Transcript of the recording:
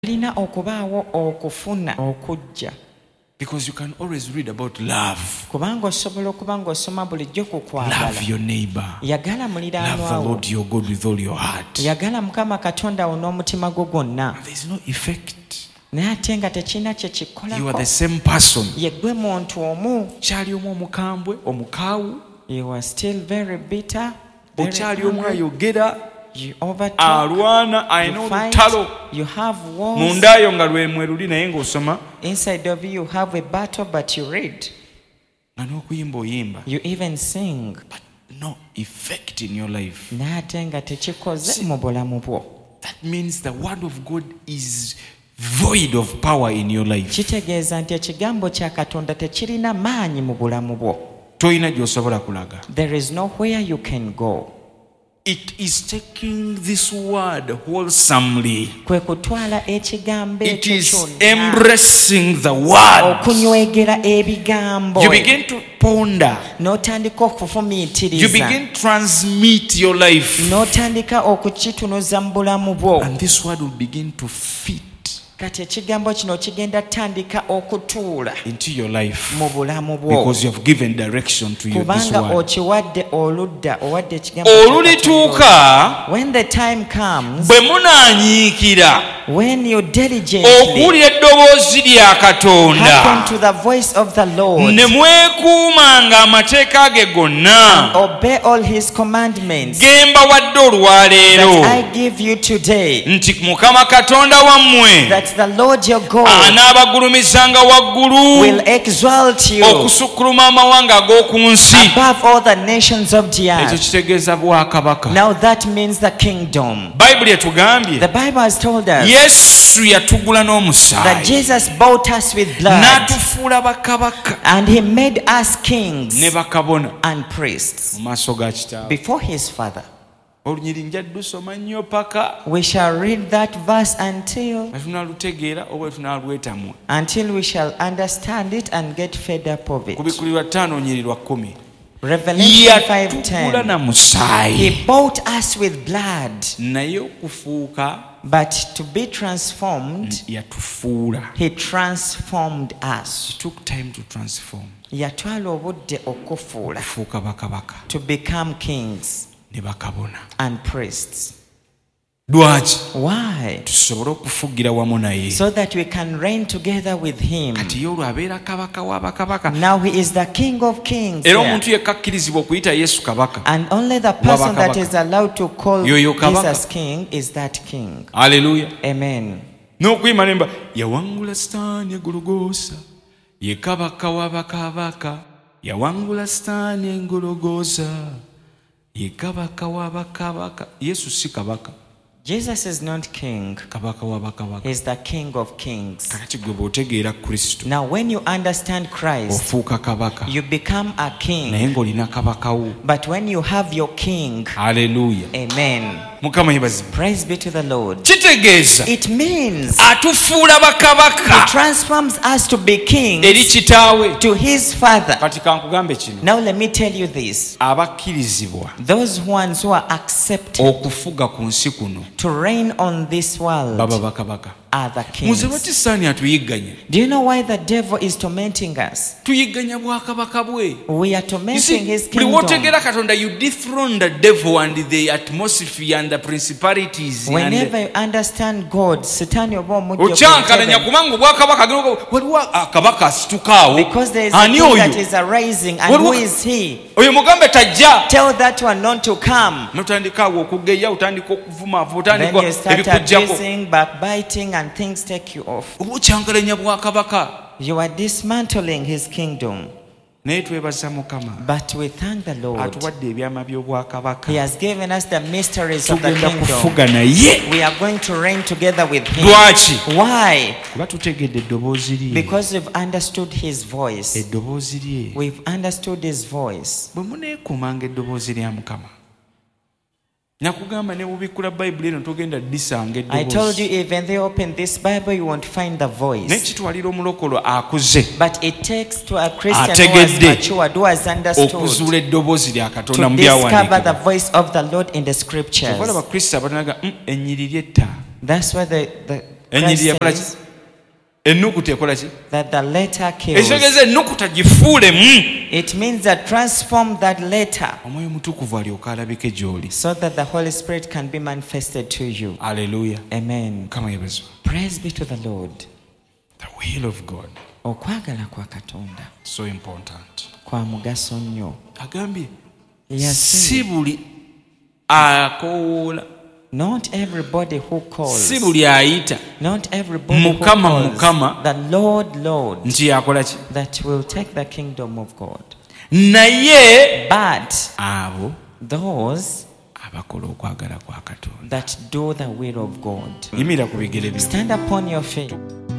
Lina okubaawo okufuna okujja. Because you can always read about love. Kubanga osobola okuba ng'osoma bulijjo ku kwagala. Love your neighbor. Yagala muliraanwa Love the Lord your God with all your heart. Yagala Mukama Katonda wo n'omutima gwo gwonna. There is no effect. Naye ate nga tekirina kye You are kikolako. the same person. Ye ggwe muntu omu. Kyali omu omukambwe, omukaawu. You are still very bitter. Very Okyali omu angry. ayogera. You overtalk. Alwana, alina You fight. olutalo. You have wars. Mundaayo nga lwemweruli naye ng'osoma. Inside of you have a battle, but you read. Nga n'okuyimba oyimba. You even sing. But no effect in your life. Naye ate nga tekikoze mu bulamu bwo. That means the word of God is void of power in your life. Kitegeeza nti ekigambo kya Katonda tekirina maanyi mu bulamu bwo. Toyina gy'osobola kulaga. There is nowhere you can go. It is taking this word wholesomely. Kwe kutwala ekigambo It ekyo is kyonna. embracing the word. Okunywegera ebigambo. You begin to ponder. N'otandika You okufumiitiriza. begin to transmit your life. N'otandika okukitunuza mu bulamu bwo. And this word will begin to fit Kati ekigambo kino kigenda tandika okutuula into your life. mu bulamu bwo. Because you have given direction to your this Kubanga word. okiwadde oludda, owadde ekigambo kya Katonda. Olulituuka When the time comes, bwe munaanyiikira when you diligently okuwulira eddoboozi lya Katonda hearken to the voice of the Lord, ne mwekuumanga amateeka ge gonna obey all his commandments ge mbawadde olwaleero that I give you today, nti Mukama Katonda wammwe that the Lord your God anaabagulumizanga waggulu will exalt you okusukkuluma amawanga ag'oku nsi. above all the nations of the Ekyo earth. kitegeeza bwakabaka. Now that means the kingdom. Bayibuli etugambye The Bible has told us Yesu yatugula that n'omusaayi Jesus bought us with blood n'atufuula bakabaka and he made us kings ne bakabona and priests mu maaso ga Kitaawe. before his Father. Olunyiri nja lusoma nnyo paka We shall read that verse until tunaalutegeera oba tunaalwetamwa. we shall understand it and get fed up of it. Ku Bikuli lwa 5 onyiri lwa 10 Revelation yatugula 5:10. na musaayi He bought us with blood, naye okufuuka but to be transformed, yatufuula. he transformed us. It took time to transform. Yatwala obudde okufuula, Kufuuka bakabaka to become kings ne bakabona. and priests. Lwaki? Why? Tusobole okufugira wamu naye. So that we can reign together with him. Kati ye olwo abeera kabaka wa bakabaka. Now he is the King of Kings Era here. omuntu yekka akkirizibwa okuyita Yesu kabaka. And only the person that Kabaka. is allowed to call Yoyo kabaka. Jesus King is that King. Haleluya. Amen. N'okuyima nemba yawangula Sitaani egologoosa ye kabaka wa bakabaka. Yawangula Sitaani engologoosa ye kabaka wa bakabaka. Yesu si kabaka. Jesus is not king. Kabaka wa bakabaka. He's the King of Kings. Kakati gwe bw'otegeera Kristo Now when you understand Christ, ofuuka kabaka you become a naye king. ng'olina kabaka wo. But when you have your king, Haleluya. amen. Mukama yebazibwe. Praise be to the Lord. Kitegeeza It means atufuula he bakabaka transforms us to be eri kings kitaawe. to his Father. Kati kankugambe kino, Now let me tell you this. abakkirizibwa Those ones who are accepted okufuga ku nsi kuno to reign on this world baba bakabaka. are the Muze kings. lwaki Sitaani atuyigganya? Do you know why the devil is tormenting us? Tuyigganya bwakabaka bwe. We are You tormenting see, his buli kingdom. wootegeera Katonda, you dethrone the devil and the atmosphere and the principalities Whenever and you understand God, Satan oba omujja okyankalanya ku kubanga obwakabaka waliwo akabaka asitukaawo. because there is a Ani king that oyo? is arising, and Waliwo- who is he? Oyo mugambe tajja. Tell that one not to come. Notandikaawo okugeya, otandika okuvuma, Then otandika you start ebikujjako. abusing, backbiting, and things take you off. Oba okyankalanya bwakabaka. You are dismantling his kingdom. Naye twebaza Mukama But we thank the Lord. atuwadde ebyama by'obwakabaka. He has given us the mysteries of the Tugenda kingdom. kufuga naye. We are going to reign together with him. Lwaki? Why? Kuba tutegedde eddoboozi lye. Because we've understood his voice. Eddoboozi lye. We've understood his voice. Bwe muneekuumanga eddoboozi lya Mukama. Nakugamba ne bubikkula Bayibuli eno togenda disanga I told you eddoboozi. even they open this Bible, you won't find the voice. Nekitwalira omulokolo akuze But it takes to a Christian who has Ategedde. matured, who has understood, okuzuula eddoboozi lya Katonda to mu discover the byawandiikibwa. voice of the Lord in the scriptures. Obalaba Kristo abatanaga ennyiriri etta. That's why the Ennyiriri yakola ki? Ennukuta ekola ki? That the letter kills. Ekitegeeza ennukuta gifuulemu. It means that transform that letter Omwoyo Mutukuvu alyoka alabike gy'oli. so that the Holy Spirit can be manifested to you. Haleluya. Amen. Mukama yeebazibwe. Praise be to the Lord. The will of God. Okwagala kwa Katonda So important. kwa mugaso nnyo. Agambye Yes, si buli akoola, not everybody who calls, si buli ayita not everybody Mukama, who calls Mukama, the Lord, Lord, nti yakola ki? that will take the kingdom of God. Naye But abo those abakola okwagala kwa Katonda. that do the will of God. Yimira ku bigere byo. Stand upon your feet.